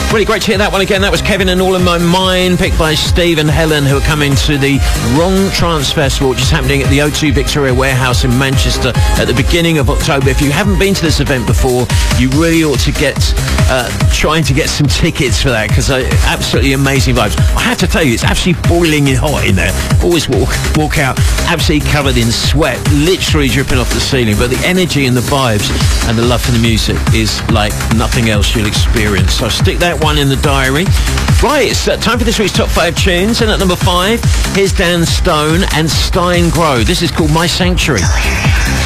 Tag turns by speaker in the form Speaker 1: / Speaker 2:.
Speaker 1: Really great to hear that one again. That was Kevin and All in My Mind, picked by Steve and Helen, who are coming to the Wrong Trance Festival, which is happening at the O2 Victoria Warehouse in Manchester at the beginning of October. If you haven't been to this event before, you really ought to get trying to get some tickets for that, because absolutely amazing vibes. I have to tell you, it's absolutely boiling hot in there. Always walk out absolutely covered in sweat, literally dripping off the ceiling. But the energy and the vibes and the love for the music is like nothing else you'll experience. So stick that one in the diary. Right, it's time for this week's top 5 tunes, and at number 5, here's Dan Stone and Stein Grow. This is called My Sanctuary.